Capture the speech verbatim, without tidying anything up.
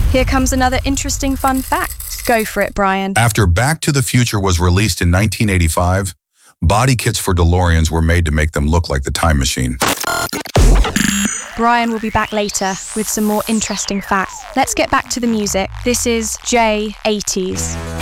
Here comes another interesting fun fact. Go for it, Brian. After Back to the Future was released in nineteen eighty-five, body kits for DeLoreans were made to make them look like the time machine. Brian will be back later with some more interesting facts. Let's get back to the music. This is J eighties.